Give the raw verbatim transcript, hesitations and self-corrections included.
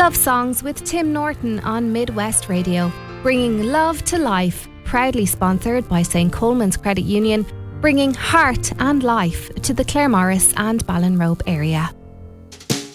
Love Songs with Tim Norton on Midwest Radio, bringing love to life, proudly sponsored by St Coleman's Credit Union, bringing heart and life to the Claremorris and Ballinrobe area.